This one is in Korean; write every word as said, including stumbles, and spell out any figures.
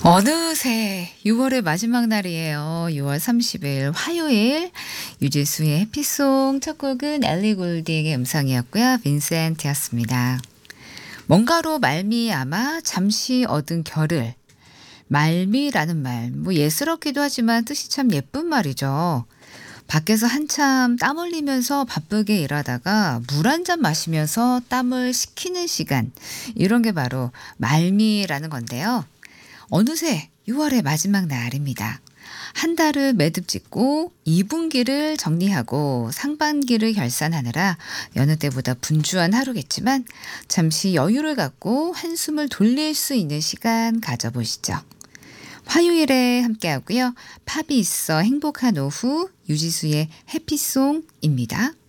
어느새 유월의 마지막 날이에요. 유월 삼십일 화요일 유재수의 해피송 첫 곡은 엘리 골딩의 음성이었고요. 빈센트였습니다. 뭔가로 말미암아 잠시 얻은 결을 말미라는 말, 뭐 예스럽기도 하지만 뜻이 참 예쁜 말이죠. 밖에서 한참 땀 흘리면서 바쁘게 일하다가 물 한 잔 마시면서 땀을 식히는 시간, 이런 게 바로 말미라는 건데요. 어느새 유월의 마지막 날입니다. 한 달을 매듭 짓고 이 분기를 정리하고 상반기를 결산하느라 여느 때보다 분주한 하루겠지만 잠시 여유를 갖고 한숨을 돌릴 수 있는 시간 가져보시죠. 화요일에 함께하고요. 팝이 있어 행복한 오후 유지수의 해피송입니다.